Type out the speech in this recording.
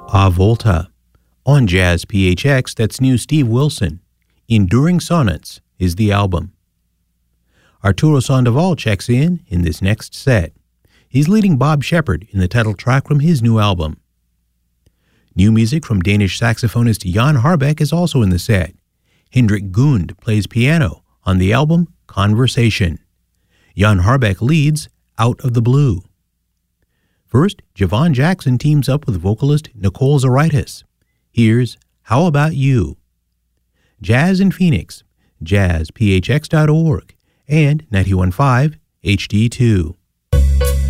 A Volta. On Jazz PHX, that's new Steve Wilson. Enduring Sonnets is the album. Arturo Sandoval checks in this next set. He's leading Bob Shepard in the title track from his new album. New music from Danish saxophonist Jan Harbeck is also in the set. Hendrik Gund plays piano on the album Conversation. Jan Harbeck leads Out of the Blue. First, Javon Jackson teams up with vocalist Nicole Zaritis. Here's How About You? Jazz in Phoenix, jazzphx.org, and 91.5 HD2.